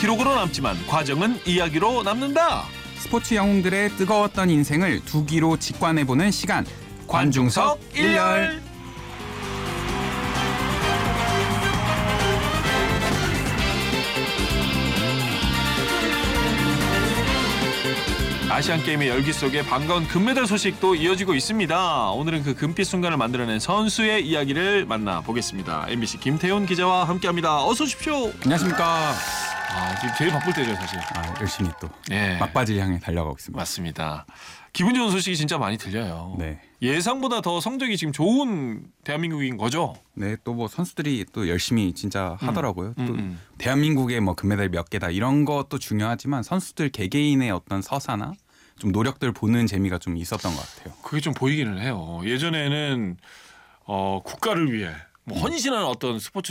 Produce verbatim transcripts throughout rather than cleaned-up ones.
기록으로 남지만 과정은 이야기로 남는다. 스포츠 영웅들의 뜨거웠던 인생을 두 귀로 직관해보는 시간. 관중석 일열. 아시안게임의 열기 속에 반가운 금메달 소식도 이어지고 있습니다. 오늘은 그 금빛 순간을 만들어낸 선수의 이야기를 만나보겠습니다. 엠비씨 김태훈 기자와 함께합니다. 어서 오십시오. 안녕하십니까. 아, 지금 제일 바쁠 때죠, 사실. 아, 열심히 또 예. 막바지를 향해 달려가고 있습니다. 맞습니다. 기분 좋은 소식이 진짜 많이 들려요. 네. 예상보다 더 성적이 지금 좋은 대한민국인 거죠? 네, 또 뭐 선수들이 또 열심히 진짜 하더라고요. 음, 또 음. 대한민국의 뭐 금메달 몇 개다 이런 것도 중요하지만 선수들 개개인의 어떤 서사나 좀 노력들 보는 재미가 좀 있었던 것 같아요. 그게 좀 보이기는 해요. 예전에는 어, 국가를 위해 뭐 헌신하는 어떤 스포츠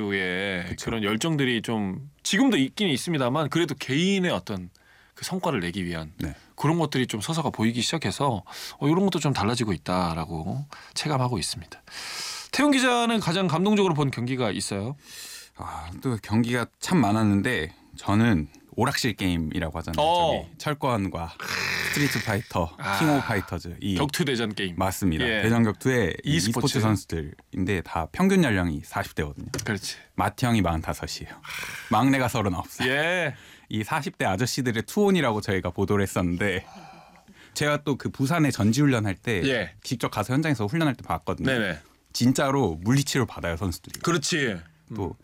선수의 그쵸. 그런 열정들이 좀 지금도 있긴 있습니다만 그래도 개인의 어떤 그 성과를 내기 위한 네. 그런 것들이 좀 서사가 보이기 시작해서 어, 이런 것도 좀 달라지고 있다라고 체감하고 있습니다. 태훈 기자는 가장 감동적으로 본 경기가 있어요? 아, 또 경기가 참 많았는데 저는 오락실 게임이라고 하잖아요. 어. 저기 철권과 스트리트 파이터, 아. 킹 오브 파이터즈 이 격투 대전 게임. 맞습니다. 예. 대전 격투의 이 e스포츠. e스포츠 선수들인데 다 평균 연령이 사십 대거든요. 그렇지. 마티 형이 마흔다섯이에요. 막내가 서른아홉 살. 예. 이 사십 대 아저씨들의 투혼이라고 저희가 보도를 했었는데 제가 또 그 부산에 전지훈련 할 때 예. 직접 가서 현장에서 훈련할 때 봤거든요. 네네. 진짜로 물리치료 받아요 선수들이. 그렇지. 또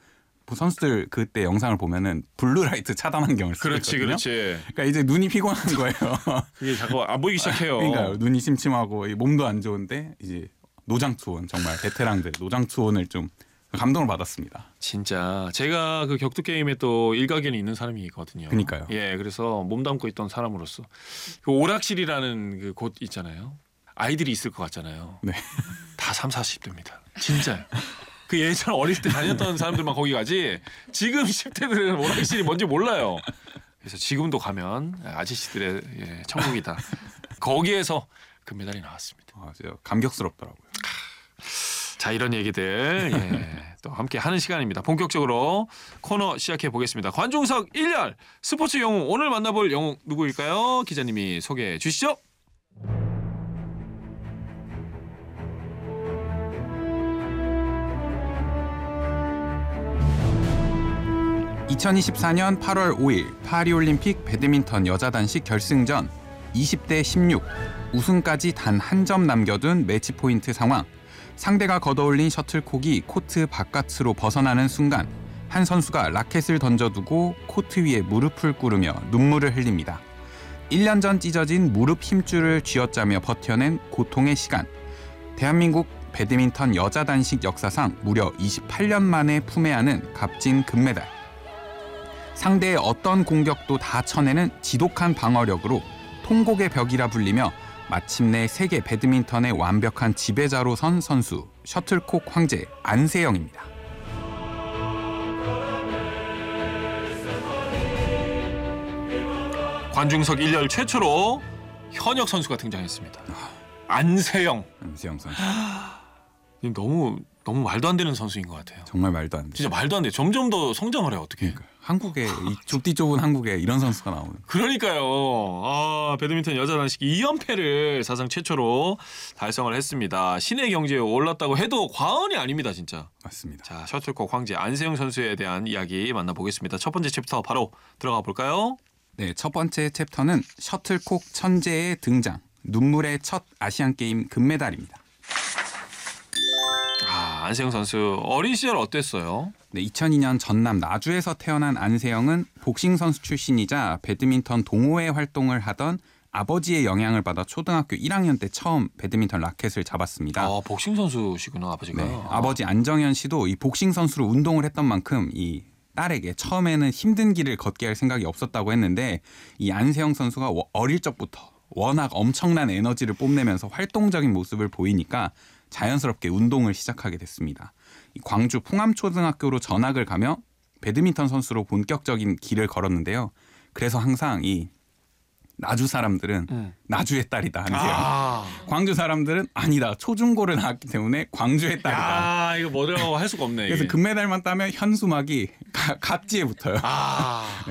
선수들 그때 영상을 보면은 블루라이트 차단 안경을 쓰고 그렇지, 있거든요. 그렇지. 그러니까 이제 눈이 피곤한 거예요. 그게 자꾸 안 보이기 시작해요. 그러니까 눈이 심심하고 몸도 안 좋은데 이제 노장 투혼 정말 베테랑들 노장 투혼을 좀 감동을 받았습니다. 진짜 제가 그 격투 게임에 또 일가견이 있는 사람이거든요. 그러니까요. 예, 그래서 몸담고 있던 사람으로서 그 오락실이라는 그 곳 있잖아요. 아이들이 있을 것 같잖아요. 네. 다 삼사십 대입니다. 진짜. 그 예전 어릴 때 다녔던 사람들만 거기 가지. 지금 십 대들은 오락실이 뭔지 몰라요. 그래서 지금도 가면 아저씨들의 예, 천국이다. 거기에서 금메달이 나왔습니다. 아, 진짜 감격스럽더라고요. 자, 이런 얘기들 예, 또 함께 하는 시간입니다. 본격적으로 코너 시작해 보겠습니다. 관중석 일열 스포츠 영웅 오늘 만나볼 영웅 누구일까요? 기자님이 소개해 주시죠. 이천이십사 년 팔월 오일 파리올림픽 배드민턴 여자 단식 결승전 이십 대 십육 우승까지 단 한 점 남겨둔 매치 포인트 상황. 상대가 걷어올린 셔틀콕이 코트 바깥으로 벗어나는 순간 한 선수가 라켓을 던져두고 코트 위에 무릎을 꿇으며 눈물을 흘립니다. 일 년 전 찢어진 무릎 힘줄을 쥐어짜며 버텨낸 고통의 시간. 대한민국 배드민턴 여자 단식 역사상 무려 이십팔 년 만에 품에 안은 값진 금메달. 상대의 어떤 공격도 다 쳐내는 지독한 방어력으로 통곡의 벽이라 불리며 마침내 세계 배드민턴의 완벽한 지배자로 선 선수 셔틀콕 황제 안세영입니다. 관중석 일열 최초로 현역 선수가 등장했습니다. 안세영. 안세영 선수 너무 너무 말도 안 되는 선수인 것 같아요. 정말 말도 안 돼. 진짜 말도 안 돼. 점점 더 성장을 해요. 어떻게? 그러니까 한국에 이 좁디 좁은 한국에 이런 선수가 나오는. 그러니까요. 아, 배드민턴 여자 단식 이 연패를 사상 최초로 달성을 했습니다. 신의 경지에 올랐다고 해도 과언이 아닙니다, 진짜. 맞습니다. 자, 셔틀콕 황제 안세영 선수에 대한 이야기 만나보겠습니다. 첫 번째 챕터 바로 들어가 볼까요? 네, 첫 번째 챕터는 셔틀콕 천재의 등장. 눈물의 첫 아시안 게임 금메달입니다. 아, 안세영 선수 어린 시절 어땠어요? 네, 이천이 년 전남 나주에서 태어난 안세영은 복싱 선수 출신이자 배드민턴 동호회 활동을 하던 아버지의 영향을 받아 초등학교 일 학년 때 처음 배드민턴 라켓을 잡았습니다. 아, 복싱 선수시구나, 아버지가. 네, 아버지 안정현 씨도 이 복싱 선수로 운동을 했던 만큼 이 딸에게 처음에는 힘든 길을 걷게 할 생각이 없었다고 했는데 이 안세영 선수가 어릴 적부터 워낙 엄청난 에너지를 뽐내면서 활동적인 모습을 보이니까 자연스럽게 운동을 시작하게 됐습니다. 광주 풍암초등학교로 전학을 가며 배드민턴 선수로 본격적인 길을 걸었는데요. 그래서 항상 이 나주 사람들은 음. 나주의 딸이다 안세영. 아. 광주 사람들은 아니다. 초중고를 나왔기 때문에 광주의 딸이다. 아, 이거 뭐라고 할 수가 없네. 그래서 이게. 금메달만 따면 현수막이 가, 갑지에 붙어요. 아.